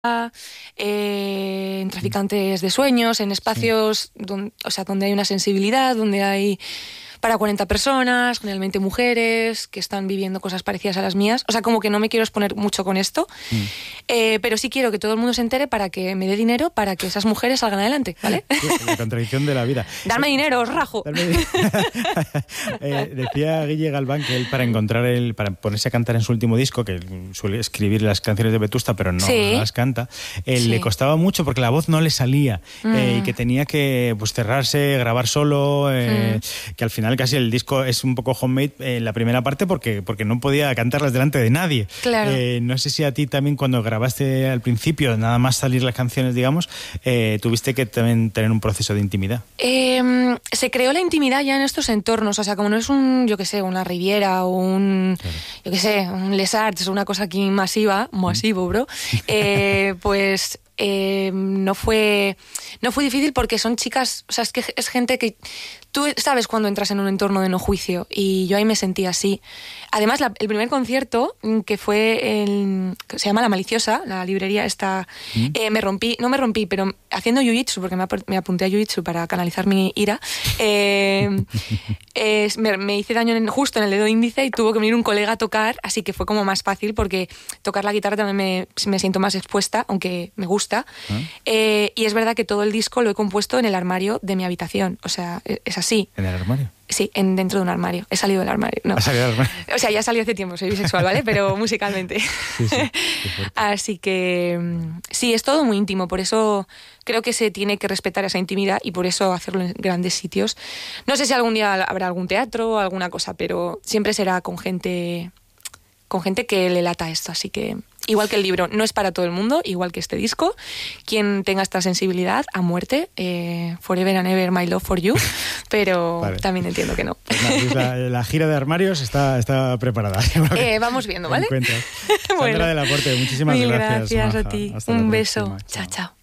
en traficantes de sueños, en espacios donde hay una sensibilidad, donde hay para 40 personas, generalmente mujeres, que están viviendo cosas parecidas a las mías. O sea, como que no me quiero exponer mucho con esto, pero sí quiero que todo el mundo se entere para que me dé dinero para que esas mujeres salgan adelante, ¿vale? La contradicción de la vida. Darme dinero, os rajo. Decía Guille Galván que él para ponerse a cantar en su último disco, que suele escribir las canciones de Vetusta, pero no las canta, le costaba mucho porque la voz no le salía y que tenía que cerrarse, grabar solo, que al final casi el disco es un poco homemade en la primera parte porque no podía cantarlas delante de nadie. Claro. No sé si a ti también cuando grabaste al principio, nada más salir las canciones, digamos, tuviste que también tener un proceso de intimidad. Se creó la intimidad ya en estos entornos, o sea, como no es una Riviera o un Les Arts, una cosa aquí masivo, bro, pues no fue difícil porque son chicas, o sea, es que es gente que tú sabes cuando entras en un entorno de no juicio, y yo ahí me sentí así. Además, el primer concierto, que que se llama La Maliciosa, la librería esta, no me rompí, pero haciendo jiu-jitsu, porque me apunté a jiu-jitsu para canalizar mi ira, me hice daño justo en el dedo índice y tuvo que venir un colega a tocar, así que fue como más fácil porque tocar la guitarra también me siento más expuesta, aunque me gusta. Y es verdad que todo el disco lo he compuesto en el armario de mi habitación, o sea, es así. ¿En el armario? Sí, dentro de un armario. He salido del armario. No. ¿Has salido del armario? O sea, ya salí hace tiempo, soy bisexual, ¿vale? Pero musicalmente. Sí, Así que sí, es todo muy íntimo. Por eso creo que se tiene que respetar esa intimidad y por eso hacerlo en grandes sitios. No sé si algún día habrá algún teatro o alguna cosa, pero siempre será con gente que le lata esto. Así que, igual que el libro, no es para todo el mundo, igual que este disco. Quien tenga esta sensibilidad, a muerte, forever and ever my love for you, pero vale. También entiendo que no. Pues la gira de armarios está preparada. Vamos viendo, ¿vale? Bueno. Sandra del Aporte, muchísimas gracias. Gracias a ti. Un beso. Chao, chao.